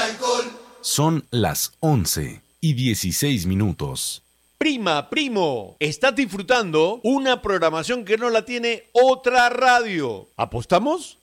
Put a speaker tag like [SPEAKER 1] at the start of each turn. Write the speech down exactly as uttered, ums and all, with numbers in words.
[SPEAKER 1] Son las once y dieciséis minutos.
[SPEAKER 2] Prima, primo, estás disfrutando una programación que no la tiene otra radio. ¿Apostamos?